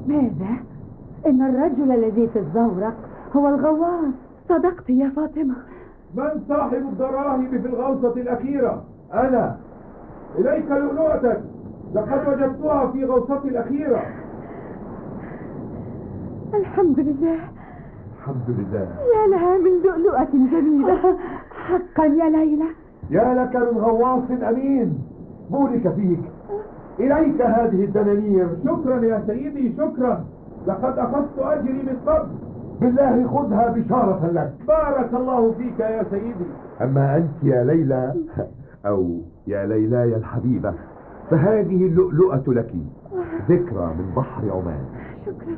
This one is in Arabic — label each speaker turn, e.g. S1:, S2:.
S1: ماذا؟ إن الرجل الذي في الزورق هو الغواص. صدقت يا فاطمة.
S2: من صاحب الدراهم في الغوصة الأخيرة؟ أنا. إليك لؤلؤتك، لقد وجدتها في غوصتي الأخيرة.
S1: الحمد لله.
S2: الحمد لله.
S1: يا لها من لؤلؤة جميلة. حقا يا ليلى.
S2: يا لك من غواص أمين، بورك فيك. إليك هذه الدنانير. شكرا يا سيدي، شكرا، لقد أخذت أجري من قبل. بالله خذها بشارة لك. بارك الله فيك يا سيدي. أما أنت يا ليلى، أو يا ليلاي الحبيبة، فهذه اللؤلؤة لك، ذكرى من بحر عمان.
S1: شكرا.